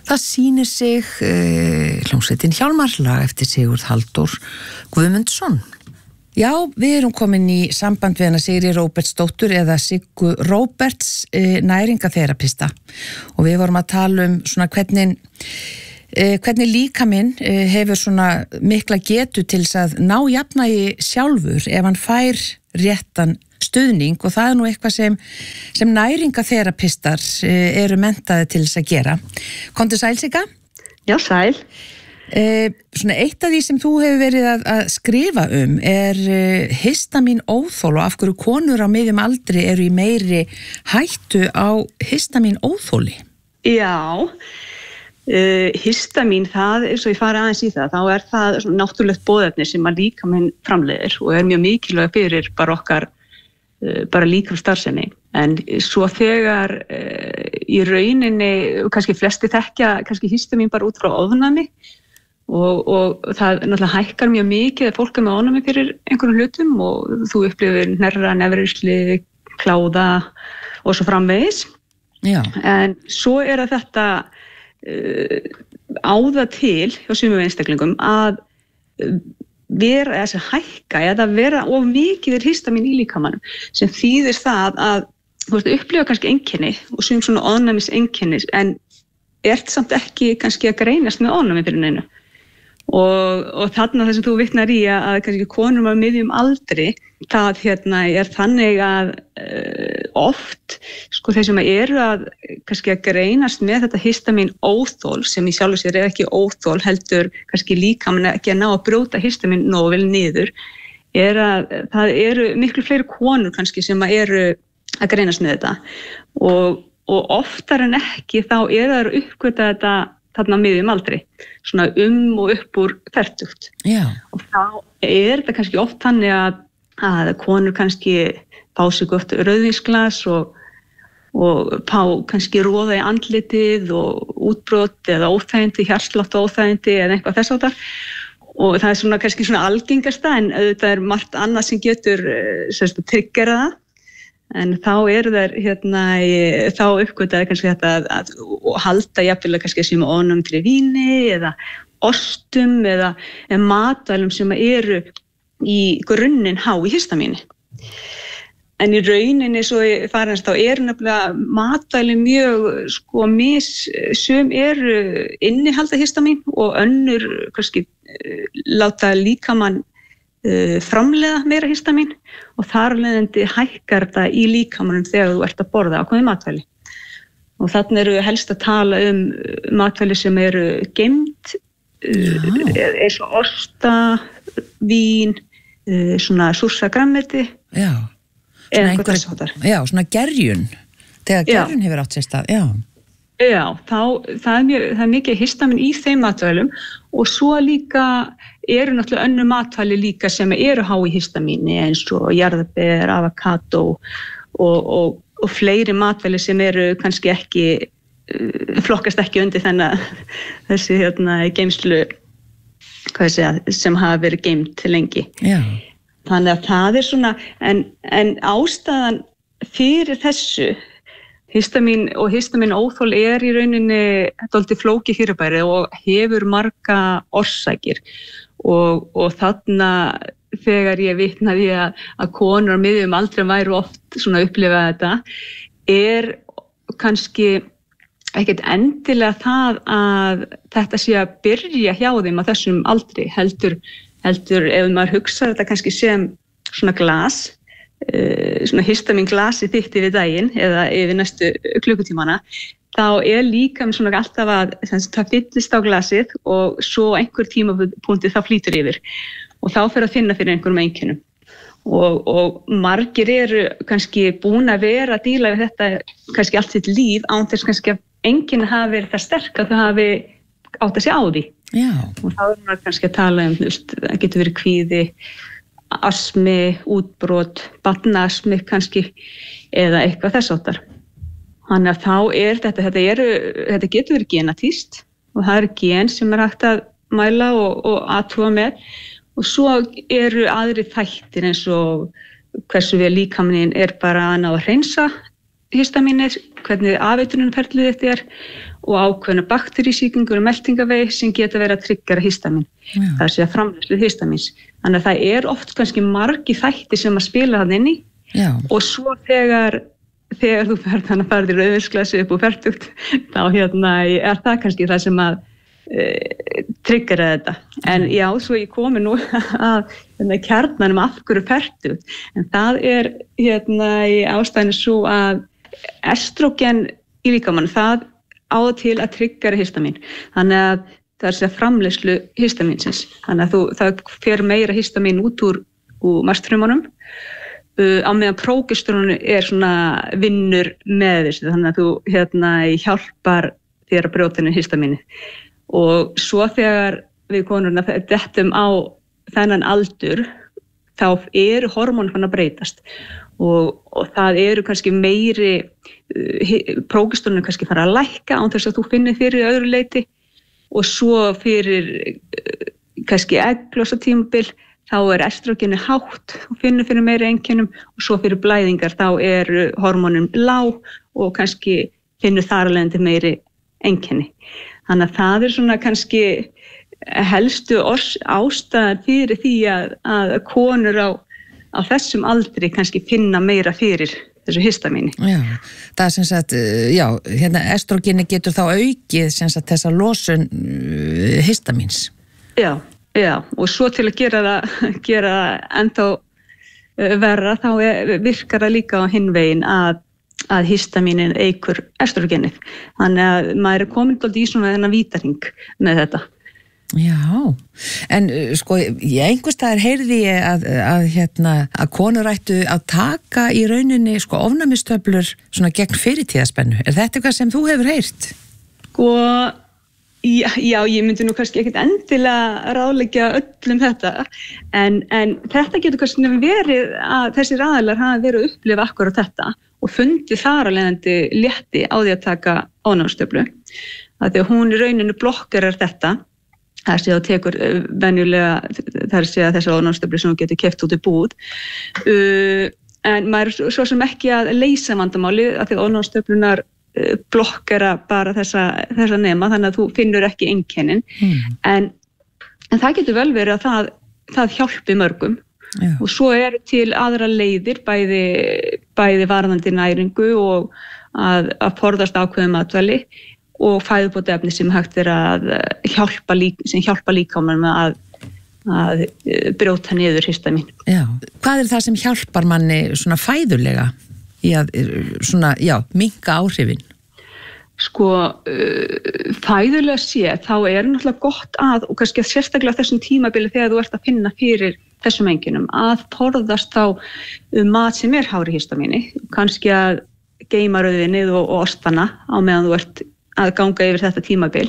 Það sýnir sig hljómsveitin Hjálmar, lag eftir Sigurð Halldór Guðmundsson. Já, við erum komin í samband við hana Sigríði Róbertsdóttur eða Siggu Róberts, næringaþerapista, og við vorum að tala svona hvernig líkaminn hefur svona mikla getu til þess að ná jafnvægi sjálfur ef hann fær réttan stuðning, og það nú eitthvað sem næringaþerapistar eru menntaði til þess að gera. Komdu sæl, Sigga? Já, sæl. Svona eitt af því sem þú hefur verið að skrifa er histamin óþol, og af hverju konur á miðjum aldri eru í meiri hættu á histamin óþoli. Já, histamin, það eins og ég fari aðeins í það, þá það náttúrulegt boðefni sem að líkaminn framleiðir og mjög mikilvæg fyrir bara okkar bara líkamsstarfsemi. En svo þegar í rauninni kannski flesti þekkja kannski histamin bara út frá ofnæmi, og það náttúrulega hækkar mjög mikið að fólk með ofnæmi fyrir einhverjum hlutum, og þú upplifir hnerra, nefrisli, kláða og svo framvegis. Já. En svo að þetta áða til hjá sumum einstaklingum að vera þessi hækka eða vera of mikið histamin í líkamanum, sem þýðir það að þú upplifa kannski einkenni og sum svona ofnæmis einkenni, en samt ekki kannski að greinast með ofnæmi fyrir neinu. Og þarna það sem þú vitnar í að kannski konum á miðjum aldri, það þannig að oft þeir sem eru að kannski að greinast með þetta histamin óþol, sem í sjálfu sér ekki óþol, heldur kannski líkaminn ekki að ná að brjóta histamin nógu vel niður, að það eru miklu fleiri konur kannski sem eru að greinast með þetta, og oftar en ekki þá það uppgöta þetta þarna á miðjum aldri, svona og upp úr fertugt. Já. Og þá þetta kannski oft þannig að konur kannski fá sig gott rauðvínsglas og fá kannski roða í andlitið og útbrot eða óþægindi, hjartslátt óþægindi eða eitthvað þess áttar. Og það svona kannski svona algengasta, en auðvitað margt annað sem getur triggerað það. En þá þær þá uppgötaði kannski þetta að halda jafnvel kannski sem ofnæmi fyrir víni eða ostum eða matvælum sem eru í grunninn há í histamíni. En í rauninni svo farins þá nefnilega matvæli mjög sum eru innihalda histamin og önnur kannski láta líkamann framleiða meira histamin, og þar leiðandi hækkar það í líkamanum þegar þú ert að borða ákveðin matvæli. Og þarna eru helst að tala matvæli sem eru geymd, eins og osta, vín, svona súrsa grænmeti. Já. Eða eitthvað þess áttar. Já, svona gerjun. Þegar gerjun hefur átt sér stað, já. Já, það mikið histamin í þeim matvælum, og svo líka eru náttúrulega önnur matvæli líka sem eru há í histamíni, eins og jarðarber, avokado og fleiri matvæli sem eru kannski ekki, flokkast ekki undir þessi geymslu, sem hafa verið geymt lengi. Já. Þannig að það svona, en ástæðan fyrir þessu histamin og histamin óþol í rauninni dálítið flókið fyrirbæri og hefur marga orsakir, og þarna þegar ég vitnaði að konur á miðjum aldri væru oft svona að upplifa þetta, kannski ekkert endilega það að þetta sé að byrja hjá þeim á þessum aldri, heldur ef maður hugsar þetta kannski sem svona glas, svona histamin glasi þitt yfir daginn eða yfir næstu klukkutímana, þá líkaminn svona alltaf að það fyllist á glasið og svo einhver tímapunkti þá flýtur yfir, og þá fer að finna fyrir einhverjum einkennum. Og margir eru kannski búin að vera að díla við þetta kannski allt sitt líf, án þess kannski að einkenni hafi verið það sterk að þau hafi átt að segja á því. Já. Og þá maður kannski að tala það getur verið kvíði, astmi, útbrot, barnaastmi kannski, eða eitthvað þess áttar. Þannig að þá þetta getur verið genatískt, og það gen sem hægt að mæla og athuga með, og svo eru aðrir þættir eins og hversu vel líkaminn bara að ná að hreinsa histamínið, hvernig afeitunarferlið þetta og ákveðna bakterísýkingur og meltingavegi sem geta verið að tryggja histamin. Það sé að framleiðslu histamins. Þannig að það oft kannski margi þætti sem að spila það inn í og svo þegar þú farið í rauðvínsglasi upp og fertugt, þá það kannski það sem að tryggera þetta. En já, svo ég komi nú að kjarnanum af hverju fertugt. En það í ástæðinu svo að estrógen í líkamann, það á til að tryggja histamin. Þannig að það sé að framleiðslu histaminsins. Þannig að það fer meira histamin út úr mastfrumunum á meðan prógesterón svona vinnur með þessu. Þannig að þú hjálpar þér að brjóta niður histamini. Og svo þegar við konurna dettum á þennan aldur, þá hormón að breytast og það kannski meiri, prógesterón kannski fara að lækka án þess að þú finnir fyrir öðru leyti og svo fyrir kannski egglosatímabil, þá estrógeni hátt og finnur fyrir meiri einkennum og svo fyrir blæðingar þá hormónin lág og kannski finnur þar af leiðandi meiri einkenni. Þannig að það svona kannski helstu ástæðan fyrir því að konur á þessum aldri kannski finna meira fyrir þessu histamíni. Já, það sem sagt, estrógeni getur þá aukið sem sagt þessa losun histamíns. Já, og svo til að gera það ennþá verra, þá virkar það líka á hinn veginn að histamínin eykur estrógenið. Þannig að maður komin dálítið í svona þennan vítahring með þetta. Já, en sko, einhvers staðar heyrði ég að konur ættu að taka í rauninni ofnæmistöflur svona gegn fyrirtíðaspennu. Er þetta eitthvað sem þú hefur heyrt? Sko, já, ég myndi nú kannski ekkert endilega ráðleggja öllum þetta, en þetta getur kannski verið að þessir aðilar hafa verið að upplifa akkurat þetta og fundið þar af leiðandi létti á því að taka ofnæmistöflu. Því að hún í rauninu blokkerar þetta. Það sé að tekur venjulega, það sé að þessar ofnæmistöflur sem þú getur keypt út í búð. En maður svo sem ekki að leysa vandamáli af því að ofnæmistöflunar blokkera bara þessa nema, þannig að þú finnur ekki einkennin. En það getur vel verið að það hjálpi mörgum. Já. Og svo til aðra leiðir, bæði varðandi næringu og að forðast ákveðum matvæli og fæðubótaefni sem hægt að hjálpa líkamanum að brjóta niður histamin. Já. Hvað það sem hjálpar manni svona fæðulega í að minnka áhrifin? Sko, fæðulega sé, þá náttúrulega gott og kannski sérstaklega þessum tímabili þegar þú ert að finna fyrir þessum einkennum, að forðast þá mat sem hár í histamíni, kannski að geyma rauðvinnið og ostana á meðan þú ert að ganga yfir þetta tímabil.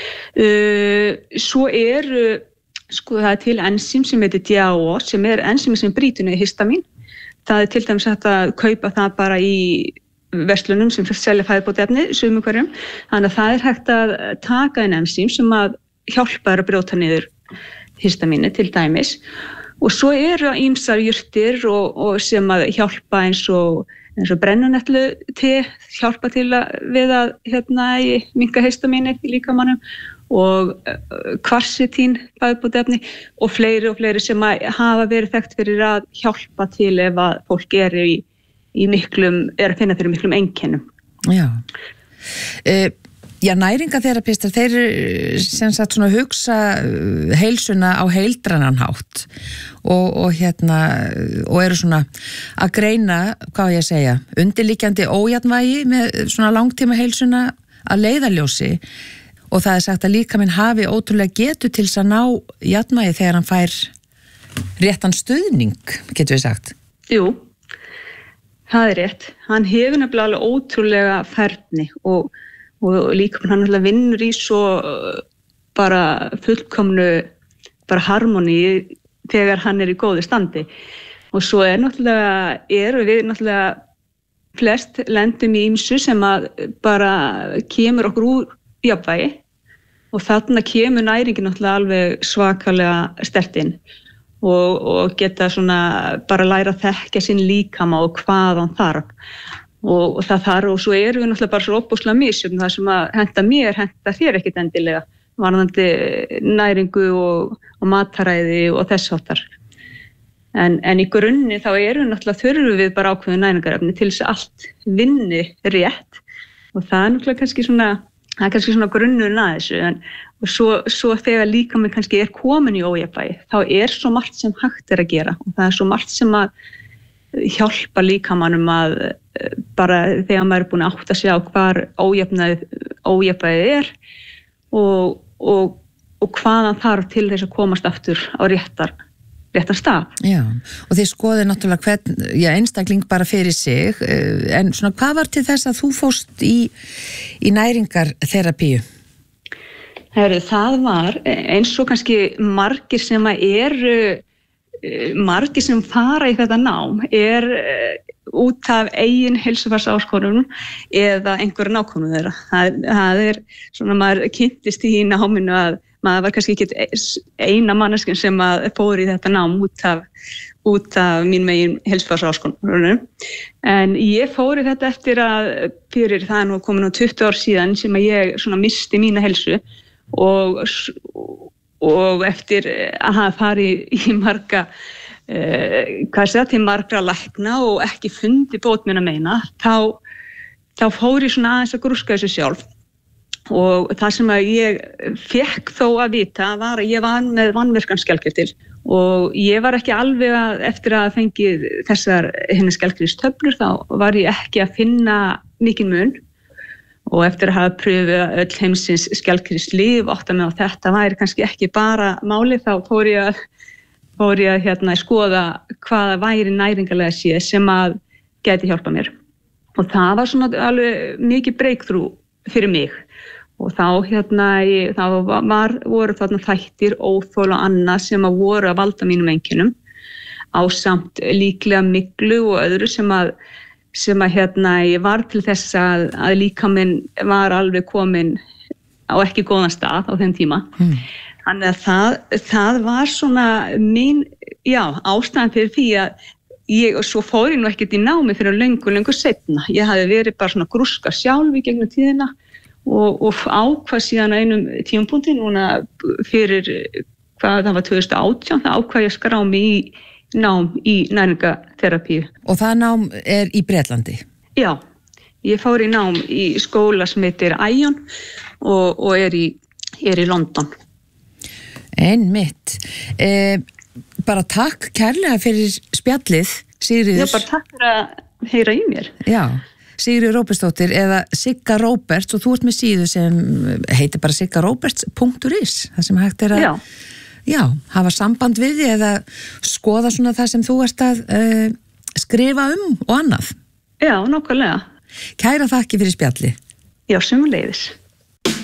Svo það til ensím sem heitir DHO, sem ensím sem brýtur niður histamín. Það til dæmis hægt að kaupa það bara í verslunum sem selja fæðubótaefni sumum hverjum. Þannig að það hægt að taka inn ensím sem að hjálpa að brjóta niður histamíni til dæmis. Og svo ýmsar jurtir og sem að hjálpa eins og brennanetlu te, hjálpa til við að minnka histamíni í líkamanum og kvarsitín fæðubótaefni og fleiri sem hafa verið þekkt fyrir að hjálpa til ef að fólk að finna fyrir miklum einkennum. Já. Já, næringatherapistar, þeir sem sagt svona hugsa heilsuna á heildrænan hátt og eru svona að greina, hvað ég segja, undirliggjandi ójafnvægi með svona langtíma heilsuna að leiðarljósi og það sagt að líkaminn hafi ótrúlega getu til þess að ná jafnvægi þegar hann fær réttan stuðning, getur við sagt. Jú, það rétt. Hann hefur nefnilega ótrúlega færni og líka hann náttúrulega vinnur í svo bara fullkomnu bara harmoni þegar hann í góðu standi og svo náttúrulega við náttúrulega flest lendum í ýmsu sem að bara kemur okkur úr jafnvægi og þarna kemur næringin náttúrulega alveg svakalega sterkt inn og geta svona bara læra að þekkja sinn líkama og hvað hann þarf og það þar og svo erum við náttúrulega bara svo opbúslega misjöfn, það sem að henta mér, henta þér ekkit endilega, varðandi næringu og mataræði og þess háttar. En í grunni þá þurfum við bara ákveðin næringarefni til þess að allt vinni rétt og það náttúrulega kannski svona grunnurinn að þessu og svo þegar líkaminn kannski komin í ójafnvægi þá svo margt sem hægt að gera og það svo margt sem að hjálpa líkamannum að bara þegar maður búin að átta sig á hvar ójafnvægið og hvaðan þarf til þess að komast aftur á réttan stað. Já, og þið skoðið náttúrulega einstakling bara fyrir sig, en svona hvað var til þess að þú fórst í næringarþerapíu? Það var eins og kannski margir sem margir sem fara í þetta nám út af eigin heilsufarsáskorunum eða einhverju nákomnum þeirra. Það svona maður kynntist í náminu að maður var kannski ekki eina manneskinn sem fór í þetta nám út af mín megin heilsufarsáskorunum. En ég fór í þetta eftir að fyrir það nú komin 20 ár síðan sem að ég svona misti mína heilsu og eftir að hafa farið í marga til margra lækna og ekki fundi bót minna meina, þá fór ég svona aðeins að grúska þessu sjálf og það sem að ég fékk þó að vita var að ég var með vanvirkan skjaldkirtil og ég var ekki alveg eftir að fengið þessar skjaldkirtilstöflur þá var ég ekki að finna mikinn mun og eftir að hafa pröfið öll heimsins skjaldkirtilslyf átta mig á þetta væri kannski ekki bara málið þá fór ég að skoða hvaða væri næringarlega sé sem að gæti hjálpa mér og það var svona alveg mikið breakthrough fyrir mig og þá voru þarna þættir óþol og annað sem að voru að valda mínum einkennum ásamt líklega myglu og öðru sem að ég var til þess að líkaminn var alveg komin á ekki góðan stað á þeim tíma. Þannig að það var svona mín, ástæðan fyrir því að svo fór ég nú ekkert í námi fyrir löngu seinna. Ég hafði verið bara svona grúska sjálf í gegnum tíðina og ákvað síðan einum tímapunkti núna fyrir, það var 2018, það ákvað ég að skrá mig í nám í næringarþerapíu. Og það nám í Bretlandi? Já, ég fór í nám í skóla sem heitir Ion og í London. Einmitt. Bara takk kærlega fyrir spjallið, Sigríður. Já, bara takk fyrir að heyra í mér. Já, Sigríður Róbertsdóttir eða Sigga Róberts og þú ert með síðu sem heitir bara siggaroberts.is, það sem hægt að hafa samband við því eða skoða svona það sem þú ert að skrifa og annað. Já, nákvæmlega. Kæra þakki fyrir spjallið. Já, sömuleiðis.